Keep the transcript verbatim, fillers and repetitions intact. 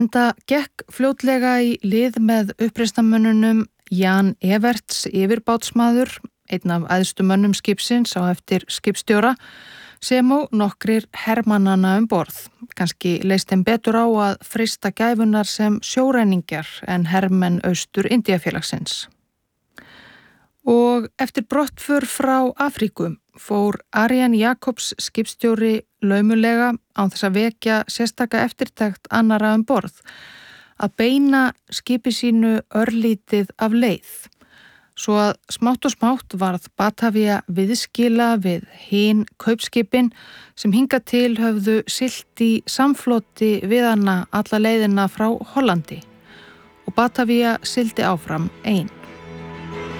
Enda gekk fljótlega í lið með uppreisnarmönnunum Jan Everts yfirbátsmaður, einn af æðstu mönnum skipsins á eftir skipstjóra, sem og nokkrir hermannanna um borð. Kannski leist þeim betur á að freista gæfunar sem sjóræningjar en hermenn austur Indíafélagsins. Og eftir brottför frá Afríku fór Arian Jacobs skipstjóri laumulega án þess að vekja sérstaka eftirtekt annarra um borð að beina skipi sínu örlítið af leið. Svo að smátt og smátt varð Batavia viðskila við hin kaupskipin sem hingað til höfðu siglt í samfloti við hana alla leiðina frá Hollandi og Batavia sigldi áfram ein.